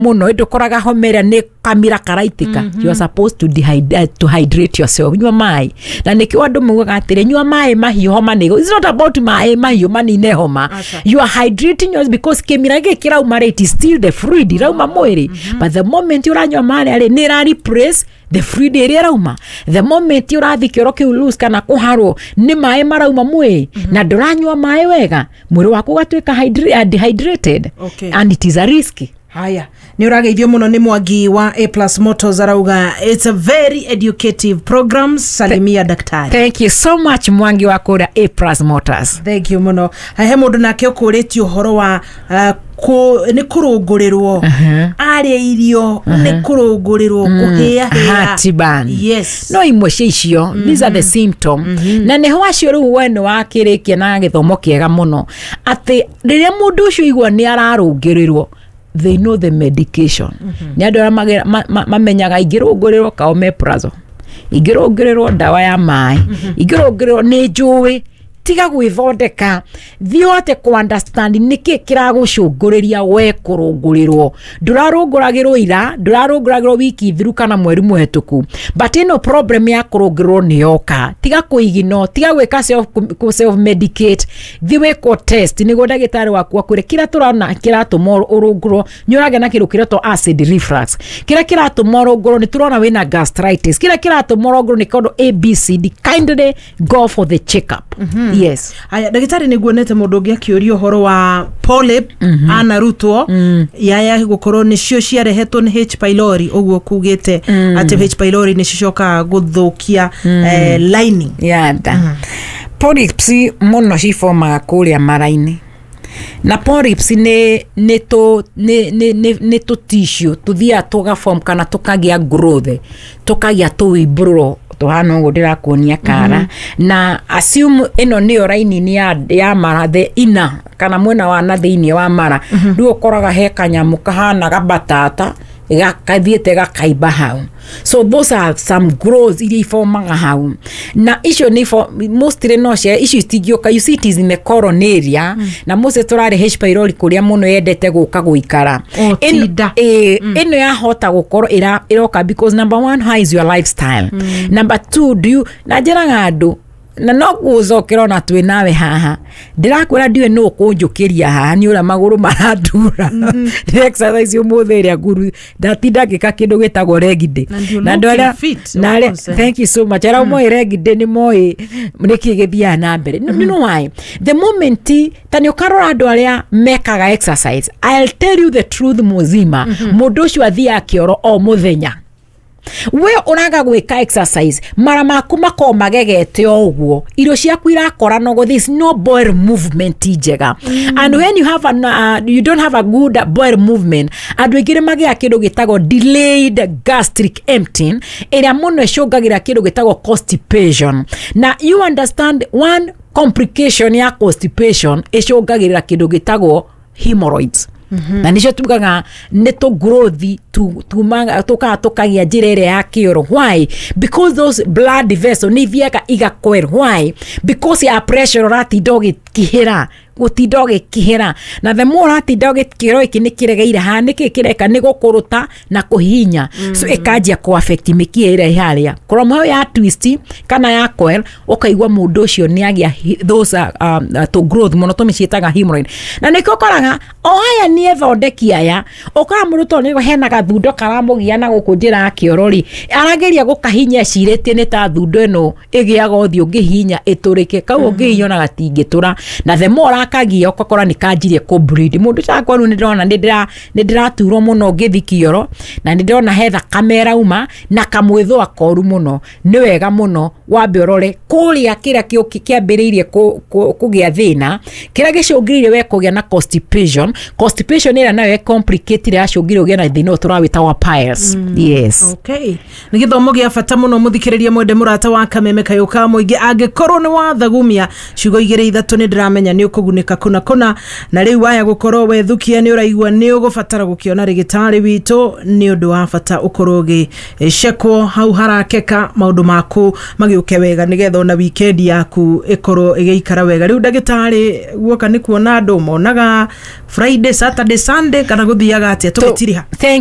muno ndukoraga homera ni kamira karaitika you are supposed to hydrate yourself nyua mai na nikio andu mugaga atire nyua mai mahiu homa nigo it's not about mai mahiu manine homa you are hydrating yourself because kemira gikirauma it is still the fluid rauma mwiri but the moment you ranyua mai ari ni ra replace the fluid area rauma the moment you rathi kioro kiu loose kana kuharwo ni mai marauma mwiri na nduranyua mai wega mwiri waku gatweka dehydrated and it is a risk. Haya, ni urageithio muno ni Mwangi wa A+ Motors arauga it's a very educative program. Salimia daktari. Thank you so much Mwangi wa kura A+ Motors. Thank you muno. Hahe mundu nake ukuritio horo wa ni kurungurirwo ari irio ni kurungurirwo kuhia heartburn. Yes. No imwe icio these are the symptom na ne ho acio ru wene wakirikia na githomo kiega muno ati riria mundu ucio igwa ni ararungirirwo they know the medication. Ni andu mamenyaga ingirungurirwo ka omeprazole, ingirungurirwo dawa ya mai, ingirungurirwo ni njui tiga gwithondeka thio ate ku understand niki kiragucunguriria we kurungurirwo ndurarunguragirwo ira ndurarunguragirwo wiki thiru kana mweri muhetuku but no problem ya kurungurirwo ni yoka tiga kuigino tiga gwika self medicate thiwe ko test nigo ndagitari waku akwire kira turana kira tumoro urungurwo nyurage na kiru kira to acid reflux kira tumoro urungurwo ni turona wina gastritis kira tumoro urungurwo ni kodo ABCD kindly go for the check up. Yes. Aya dagitari ni guonete mundu ungi akiurio horo wa polyp anarutwo yaya gukorwo ni cio ciarehetwo ni H pylori uguo kugite ati H pylori ni cicoka guthukia lining polyps muno ciformaga kuria maraini na polyps ni to tissue tuthia tuga form kana tukagia growth tukagia tuibro tuhana ngo ndirakuonia kara na assume ino niyo raini ni ya mara the ina kana mwena wa na thiini wa mara ndu ukoraga he kanyamu kahana gabatata gakathiete gakaiba hau so those are some growths ili formaga hau na icio ni for mostly no cia icio stigioka you see it is in the colon area na mose turare H pylori kuria muno yendete guka guikara eno ya hota gukoro iroka because number 1 how is your lifestyle number 2 do you najera ngadu na no guzokero na twi nawe haha ndirakwira ndiwe no kunjukiria haha ni ura maguru maradura exercise yo mutheria guru ndatinda gika kindu gitagwo regide na ndora na thank you so much ara mo regide ni moi mriki githia na mbere no why the moment tani ukarora andu aria mekaga exercise I'll tell you the truth muzima mundu ucio athia kioro o muthenya we unaga gwika exercise mara maku mako magegete oguo irio ciaku irakora no this no bowel movement njega and when you have you don't have a good bowel movement andu igire magia kindu gitago delayed gastric emptying area muno icungagira kindu gitago constipation na you understand one complication ya constipation icungagirira kindu gitago hemorrhoids na nicio tugaga ne to growth tumanga tukagia njirere ya kioro why because those blood vessels ni viaga igakwer why because ya pressure rati dogi kihera gutidoge kihera na the more ati doge kiro iki nikiregeire ha nikikireka nigukuruta na kuhinya so ikajia ku affect mikie ire haria kromo ya twist kana ya coil ukaigwa mundu ucio ni agia those to growth muno to micietaga hemorrhoid na nikokoraga o haya ni ethondeki aya ukara muruto ni hena gathundo karamugia na gukunjira kiorori arageria gukahinya ciretie ni ta thundo eno igiaga uthio ngihinya iturike kau ngihinya gatingitura na the more akagia ukakora ni kanjirie ku bleed mundu chakwa nu ndirona ndiraturwo muno ngithikioro na ndirona hetha kamera uma na kamwitho akoru muno ni wega muno wambe urore kuria kira kiambiririe kugia thina kira gicungiririe we kugia na constipation ira nayo complicated acungiririe ugia na thina turawita wa piles yes okay ni githomo gia bata muno muthikiririe mwende murata wa Kameme Kayuka muingi angikorwo ni wathagumia ciugo igire ithatu ni ndiramenya ni ukuguni kuunika kuna na riu waya gukorwo wethukia ni uraigua ni ugubatara gukiona rigitari witu ni undu wa bata ukorogi cekwo hau harakeka maundu maku magiuke wega nigetha ona weekend yaku ikorwo igeikara wega. Riu ndagitari guoka ni kuona andu monaga Friday, Saturday, Sunday kana guthiaga atia tugitiriha.